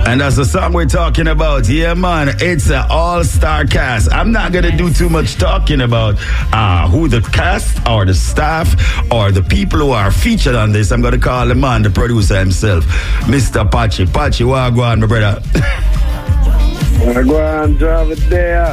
And that's the song we're talking about. Yeah, man. It's an all-star cast. I'm not going to do too much talking about who the cast or the staff or the people who are featured on this. I'm going to call the man, the producer himself, Mr. Pachi. Pachi, what go on, my brother? Go on, drive it there.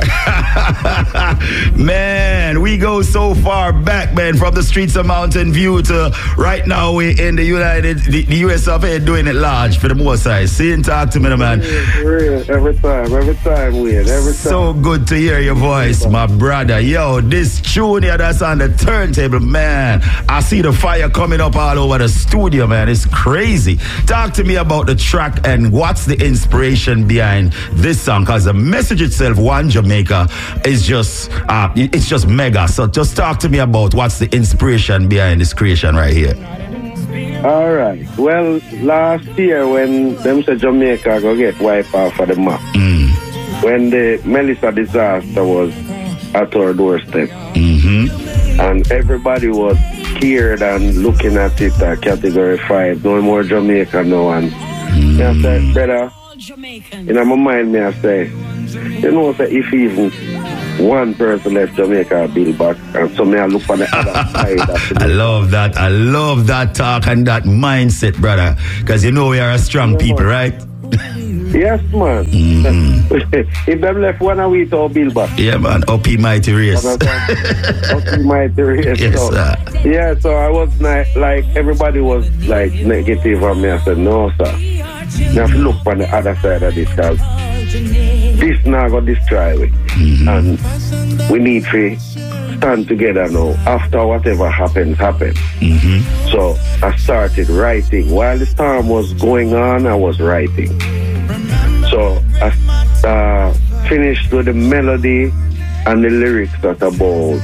Man, we go so far back, man, from the streets of Mountain View to right now we in the US of A doing it large for the most size. See and talk to me, man. Every time, Wade. So good to hear your voice, my brother. Yo, this tune here that's on the turntable, man. I see the fire coming up all over the studio, man. It's crazy. Talk to me about the track and what's the inspiration behind this song. Because the message itself, One Jamaica, is just it's just mega. So just talk to me about what's the inspiration behind this creation right here. All right. Well, last year when them said Jamaica go get wiped off of the map, when the Melissa disaster was at our doorstep, and everybody was scared and looking at it at Category 5, no more Jamaica, no one. I said, brother, in my mind, I say, you know, if even one person left Jamaica, I'll build back. And so I look on the other side. I love that. I love that talk and that mindset, brother. Because you know we are a strong people, right? Yes, man. If them left one a week, I'll build back. Yeah, man. Up he mighty race. Up he mighty race. Yes, so, sir. Yeah, so I was like, everybody was like negative on me. I said, no, sir. You have to look on the other side of this, because this now got destroy it. And we need to stand together now. After whatever happens. So I started writing. While the storm was going on, I was writing. So I finished with the melody and the lyrics at about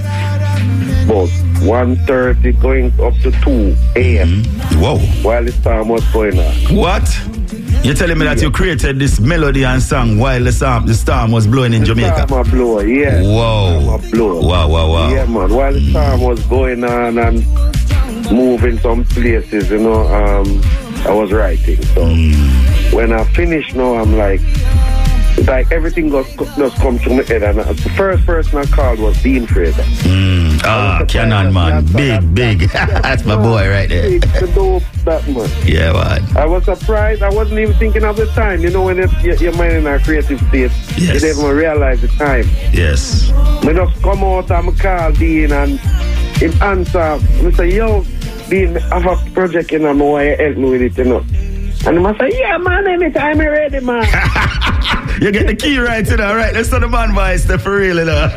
1:30 going up to 2 a.m. Whoa. While the storm was going on. What? You're telling me that you created this melody and song while the storm was blowing in Jamaica? The storm was blowing, yeah. Whoa. Wow. Yeah, man. While the storm was going on and moving some places, you know, I was writing. So when I finished now, I'm like everything just come to my head. And the first person I called was Dean Fraser. Canon, man. Big. That's my boy right there. That man. Yeah, man. I was surprised. I wasn't even thinking of the time. You know, when your mind in a creative state, you didn't even realize the time. Yes. I just come out and I call Dean and him answer. I say, yo, Dean, I have a project and I want you help me with it, you know. And I say, yeah, man, anytime I'm ready, man. You get the key right, you know, right? That's not the man voice, for real, you know.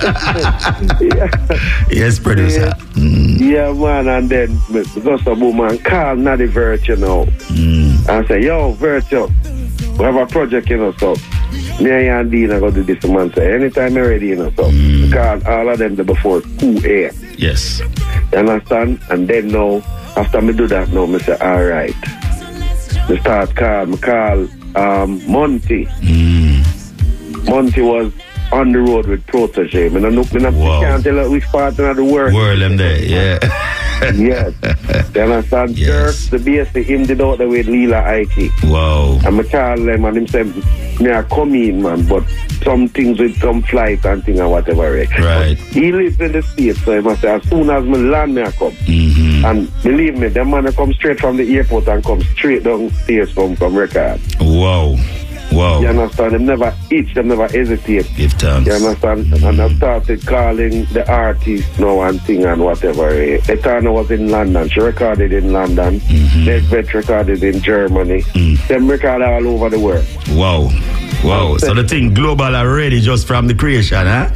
Yes, producer. Yeah, man, and then because of woman call Naddy Virtue, you know. And say, yo, Virtue, we have a project, you know, so me and Dean are going to do this, man. Say, anytime I'm ready, you know, so call all of them before 2 a.m. Yes. You understand? And then now, after me do that now, I say, all right. I start call Monty. Monty was on the road with Protege. I can't tell her which part of the world. World them there, yeah. Yes. Then I started Yes. the BSC him did out there with Leela Ike. Wow. And I call them and him say, me I come in, man, but some things with some flight and thing and whatever. Right. Right. He lives in the States, so he must say, as soon as me land, me I come. And believe me, them man come straight from the airport and come straight downstairs from record. Wow. You understand? Them never itch, them never hesitate. Give thanks. You understand? And I started calling the artist now and thing and whatever. Etana was in London. She recorded in London. Nesbeth recorded in Germany. Them record all over the world. Wow. So the thing global already just from the creation, huh?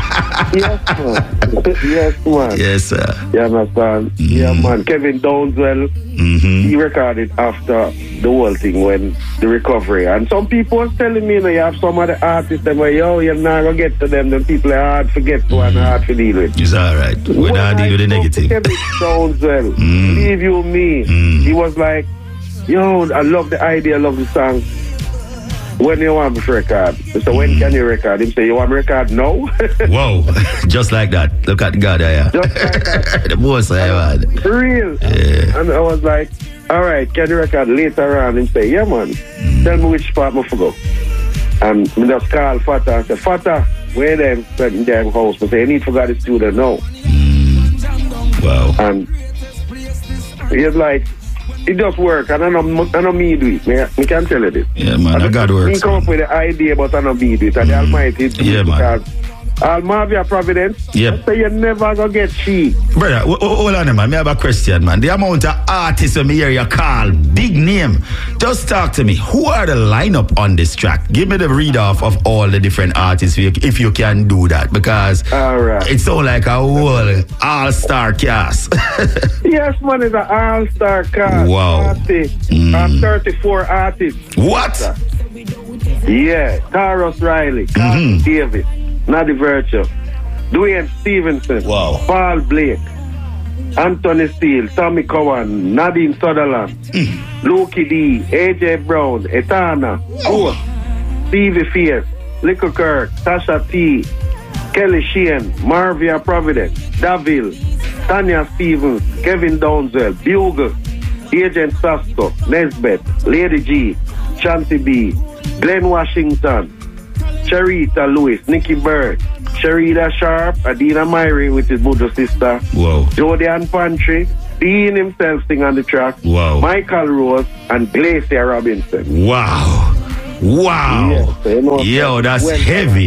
Yes, man. Yes, sir. You understand? Yeah, man. Kevin Downswell, he recorded after the whole thing when the recovery. And some people was telling me, you know, you have some of the artists that were, yo, you're not going to get to them. Then people are hard to get to and hard to deal with. It's all right. We're not dealing with the negative. Kevin Downswell, believe you me, he was like, yo, I love the idea, I love the song. When you want to record? So when can you record? Him say, you want to record now? Whoa. Just like that. Look at God, yeah. Just like that. The most I had. For real. Yeah. And I was like, all right, can you record later on? Him say, yeah, man. Tell me which part I go. And me just call Fata and say, Fata, where them in damn house? I say, you need to go to the studio now. Wow. And he's like, it just work, and I know me do it. Me can tell you this. Yeah, man, I got to work. Me come up with the idea, but I know me do it. And the Almighty do it, man. Almavia Providence. Yep. So you never gonna get cheap. Brother, hold on, man. Me have a question, man. The amount of artists when me hear you call, big name. Just talk to me. Who are the lineup on this track? Give me the read off of all the different artists if you can do that, because it sounds like a whole all-star cast. Yes, man, it's an all-star cast. Wow. 34 artists. What? Yeah, Taros Riley, Carl Davis, Nadie Virtue, Dwayne Stevenson, Paul Blake, Anthony Steele, Tommy Cowan, Nadine Sutherland, Loki D, AJ Brown, Etana, Stevie Fierce, Little Kirk, Tasha T, Kelly Sheehan, Marvia Providence, Davil, Tanya Stevens, Kevin Downswell, Bugle, Agent Sasko, Nesbeth, Lady G, Shanti B, Glenn Washington, Charita Lewis, Nikki Bird, Sharida Sharp, Adina Myrie with his Buddha sister, Jody and Pantry, Dean himself sing on the track, Michael Rose, and Glacier Robinson. Wow. Yes, yo, that's heavy.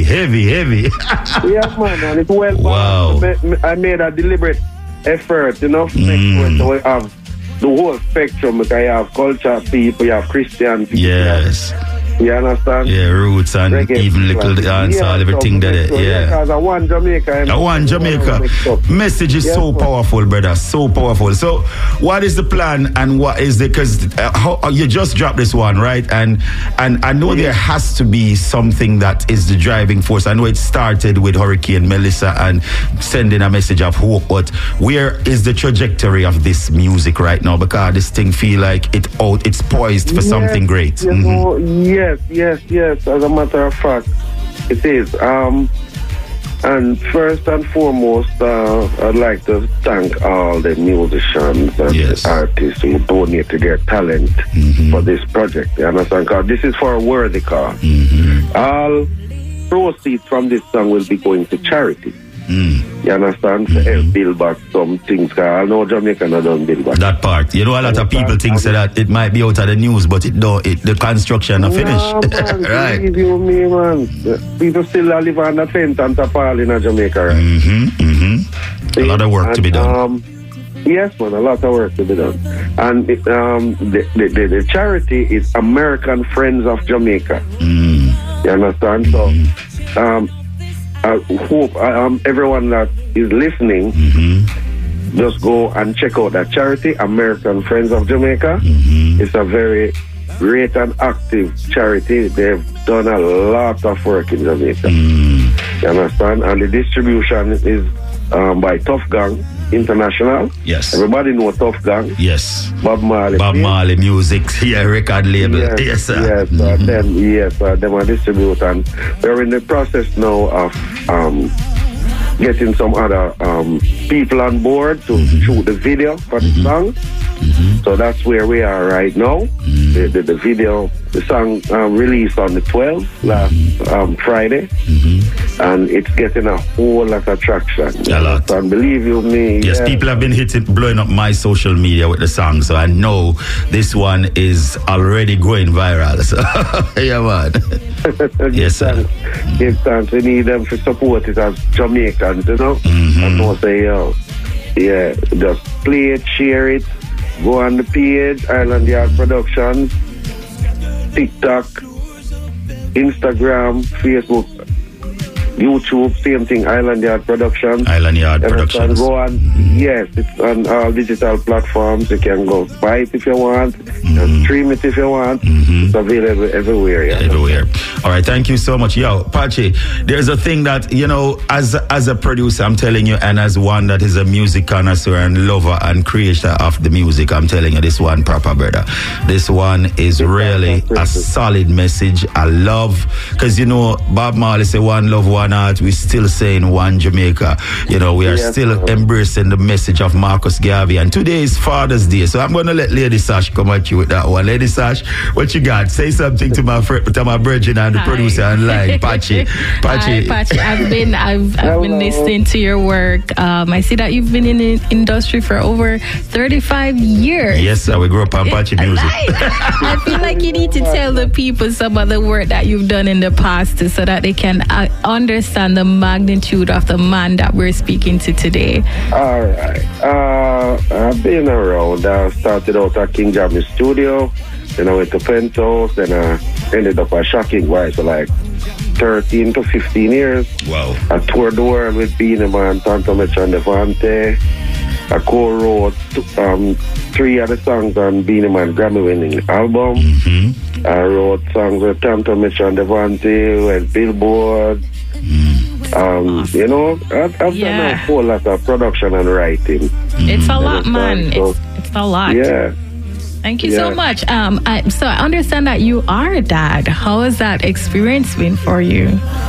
Yeah, man, and it's well. Wow. I made a deliberate effort, to make sure so we have the whole spectrum. Because you have culture people, you have Christian people. Yes. You understand? Yeah, roots and reggae, even little dance, everything that. Because I want Jamaica. Message is so powerful, brother. So powerful. So, what is the plan and what is the? Because you just dropped this one, right? And I know there has to be something that is the driving force. I know it started with Hurricane Melissa and sending a message of hope, but where is the trajectory of this music right now? Because this thing feel like it's poised for something great. Yes. As a matter of fact, it is. And first and foremost, I'd like to thank all the musicians and artists who donated their talent for this project. You understand? Because this is for a worthy cause. All proceeds from this song will be going to charity. You understand? Build back some things. Cause I know Jamaica not done build back. That part. You know, a lot of people think that it might be out of the news, but the construction not finished. Man, right. Believe you me, man. People still live on the tent and tapal in Jamaica, right? A lot of work to be done. Yes, man, a lot of work to be done. And the charity is American Friends of Jamaica. You understand? So, I hope everyone that is listening just go and check out that charity, American Friends of Jamaica. It's a very great and active charity. They've done a lot of work in Jamaica. You understand? And the distribution is by Tough Gang International. Yes. Everybody know Tough Gang. Yes. Bob Marley Music, record label. Yes, sir. Yes, them are distribute, and we're in the process now of getting some other people on board to shoot the video for the song. So that's where we are right now. The video, the song released on the 12th last Friday, and it's getting a whole lot of traction. A lot. And believe you me. Yes, people have been blowing up my social media with the song, so I know this one is already going viral. So, yeah, man. Yes, sir. Give thanks. We need them to support it as Jamaicans, you know? And don't say, just play it, share it. Go on the page, Island Yard Productions, TikTok, Instagram, Facebook, YouTube, same thing, Island Yard Productions. Island Yard Productions. Go on, yes, it's on all digital platforms. You can go buy it if you want, and stream it if you want. It's available everywhere. Yeah. Everywhere. All right, thank you so much. Yo, Pachi, there's a thing that, you know, as a producer, I'm telling you, and as one that is a music connoisseur and lover and creator of the music, I'm telling you, this one proper, brother. This one is really a solid message. I love, because, you know, Bob Marley say one love, one heart. We're still saying one Jamaica. You know, we are still embracing the message of Marcus Garvey. And today is Father's Day, so I'm going to let Lady Sash come at you with that one. Lady Sash, what you got? Say something to my brethren and the producer online, Pachi. Hi, Pachi. I've been listening to your work. I see that you've been in the industry for over 35 years. Yes, sir. We grew up on Pachi music. I feel like you need to tell the people some of the work that you've done in the past so that they can understand the magnitude of the man that we're speaking to today. All right. I've been around. I started out at King Jammeh Studio. Then I went to Penthouse. Then I ended up at Shocking Voice for like 13 to 15 years. Wow. I toured the world with Beenie Man, Tonto Metro and Devante. I co-wrote 3 other songs on Beenie Man Grammy-winning album. Mm-hmm. I wrote songs with Tonto Metro and Devante, with Billboard. You know, I've done a whole lot of production and writing. It's a lot, man. So, it's a lot. Yeah. Thank you so much. So I understand that you are a dad. How has that experience been for you?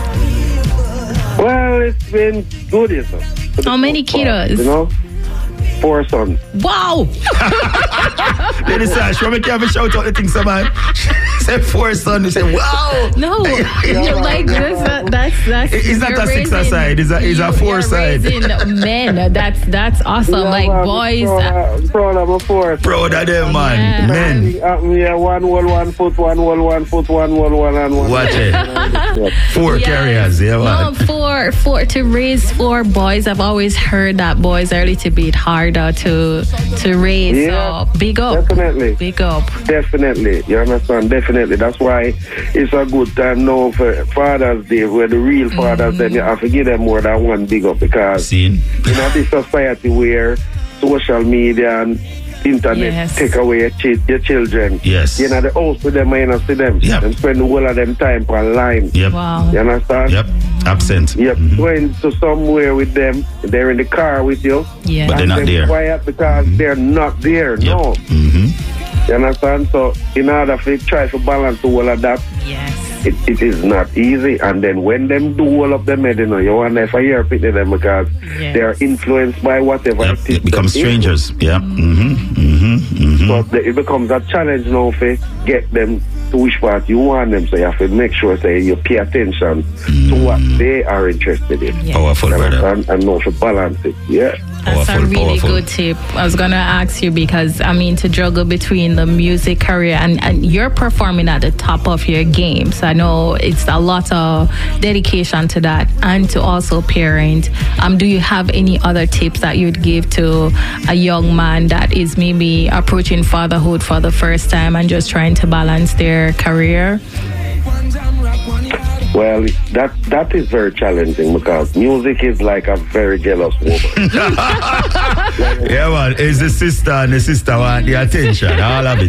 Well, it's been good, isn't it? How many kiddos? You know, 4 sons. Wow! Lady Sash, want me to have a shout out the thing, man? Say 4 sons. You say, wow! No, you're like that's. It's not a 6 side. It's a 4 side. Men. That's awesome. Yeah, like man, boys. Proud of my 4. Proud of them, man. Men. Yeah, 1 wall, 1 foot, 1 wall, 1 foot, 1 wall, 1 and 1. Watch it. 4 carriers, yeah, man. No, to raise 4 boys. I've always heard that boys are a little bit harder to raise. Yeah, so big up. Definitely. Big up. Definitely. You understand? Definitely. That's why it's a good time now for Father's Day, where the real fathers, then you have to give them more than one big up, because in this society where social media and internet take away your children. Yes. You know, the house with them, you know, see them. Yep. And spend the whole of them time online. Yep. Wow. You understand? Yep. Absent. Yep. Going to somewhere with them, they're in the car with you. Yeah. But they're not there. Quiet because they're not there. Yep. No. Mm-hmm. You understand? So in order to try to balance all of that, it is not easy. And then when them do all of them, you know, you wonder if I hear pity them because they are influenced by whatever it is. It becomes strangers. Yeah. Mm-hmm. Mm-hmm. Mm-hmm. So it becomes a challenge now to get them to which part you want them. So you have to make sure say you pay attention to what they are interested in. Powerful, brother. And know to balance it. Yeah. That's a really good tip. I was going to ask you because, I mean, to juggle between the music career and you're performing at the top of your game. So I know it's a lot of dedication to that and to also parent. Do you have any other tips that you'd give to a young man that is maybe approaching fatherhood for the first time and just trying to balance their career? Well, that is very challenging because music is like a very jealous woman. Yeah, man. It's the sister and the sister want the attention. All of it.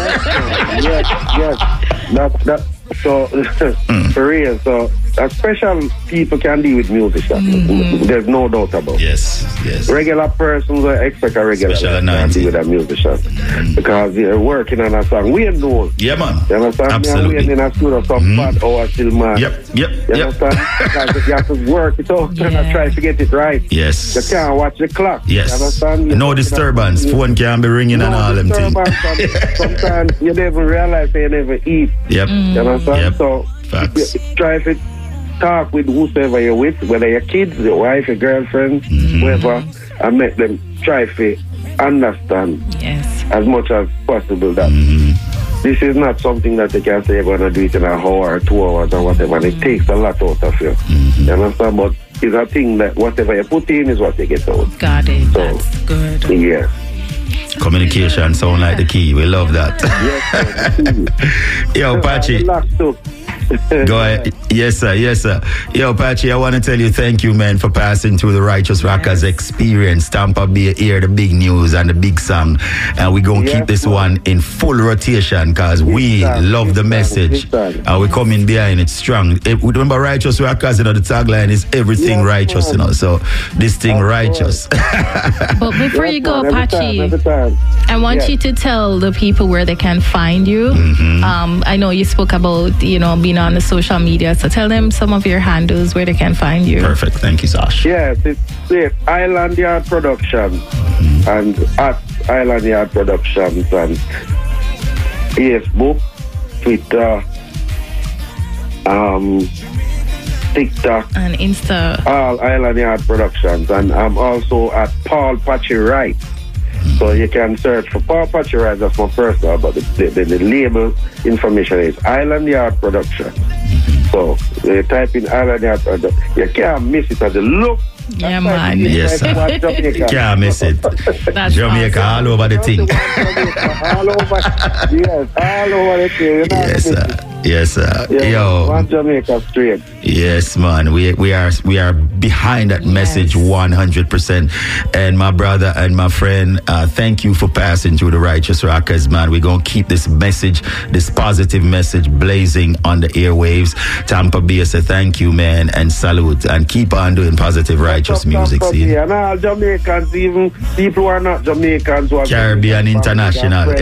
Yes. So, for real, so special people can deal with music. There's no doubt about it. Yes. Regular persons expect a regular special can deal with a musician because they're working on a song. We know. Yeah, man. You understand? Absolutely. We're in a studio, some bad or still man. Yep. You understand? Because you have to work it out and try to get it right. Yes. You can't watch the clock. Yes. You understand? No disturbance. Phone can be ringing and all them things. Sometimes you don't even realize they never eat. Yep. You understand? Yep. So facts. Try to talk with whoever you're with, whether your kids, your wife, your girlfriend, whoever, and make them try to understand as much as possible that this is not something that they can say you're going to do it in an hour or 2 hours or whatever, and it takes a lot out of you. You understand? But it's a thing that whatever you put in is what you get out. Got it. So, that's good. Yeah. Communication sound like the key. We love that. Yes. Yo, Pachi. Go ahead. Yes, sir. Yes, sir. Yo, Patchy, I want to tell you thank you, man, for passing through the Righteous Rockers experience. Tampa Bay hear the big news and the big song. And we're going to keep this one in full rotation because we love the message. And we're coming behind it strong. Remember, Righteous Rockers, you know, the tagline is everything righteous, you know. So this thing righteous. But before you go, Patchy, I want you to tell the people where they can find you. I know you spoke about, you know, being on the social media, so tell them some of your handles where they can find you. Perfect. Thank you, Sash. Yes, it's Island Yard Productions and at Island Yard Productions and Facebook, Twitter, TikTok, and Insta. All Island Yard Productions, and I'm also at Paul Patchy Wright. So you can search for Paul Patchy Wright, that's my personal, but the label information is Island Yard Productions. So you type in Island Yard Productions, you can't miss it at the look. Yeah, man. Yes, sir. You can't miss it. That's Jamaica awesome. all over the thing. All over, yes, all over the thing. You know, Yes, sir. Yes, sir. yeah, Yo. one Jamaica straight. Yes, man. We are behind that message 100%. And my brother and my friend, thank you for passing through the Righteous Rockers, man. We're gonna keep this message, this positive message, blazing on the airwaves. Tampa Bay, say thank you, man, and salute, and keep on doing positive righteous music. See, and all Jamaicans, even people who are not Jamaicans, who are Caribbean International.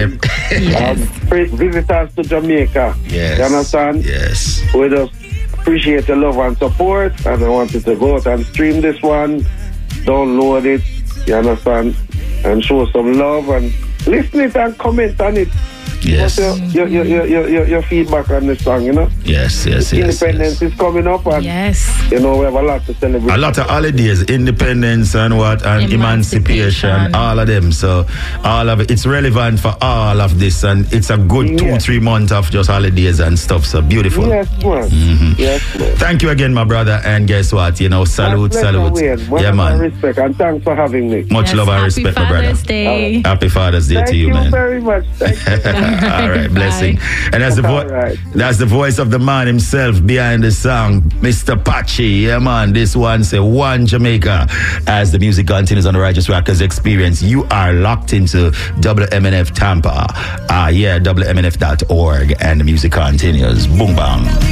Visitors to Jamaica. Yes. You understand? Yes. We just appreciate the love and support, and I wanted to go out and stream this one, download it, you understand, and show some love and listen it and comment on it. Yes. What's your feedback on this song, you know? Yes. Independence is coming up, and you know, we have a lot to celebrate. A lot of holidays, independence and emancipation, all of them. So all of it, it's relevant for all of this, and it's a good 2-3 months of just holidays and stuff. So beautiful. Yes, man. Yes, man. Thank you again, my brother, and guess what? You know, salute. Yeah, man. Respect, and thanks for having me. Much love and respect, my brother. Day. Happy Father's Day to you, man. Thank you very much. Thank you. All right, blessing. And that's the voice of the man himself behind the song, Mr. Patchy. Yeah, man. This one say One Jamaica. As the music continues on the Righteous Rockers experience, you are locked into WMNF Tampa. WMNF.org, and the music continues. Boom, bang.